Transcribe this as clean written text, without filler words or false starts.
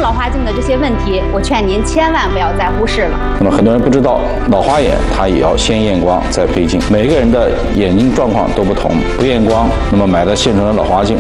老花镜的这些问题，我劝您千万不要再忽视了。 那么很多人不知道，老花眼它也要先验光再配镜，每个人的眼睛状况都不同，不验光，那么买的现成的老花镜